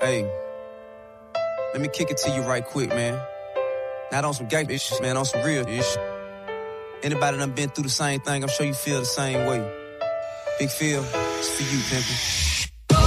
Hey, let me kick it to you right quick, man. Not on some gangster issues, man, on some real issues. Anybody done been through the same thing, I'm sure you feel the same way. Big Phil, it's for you, pimpin'.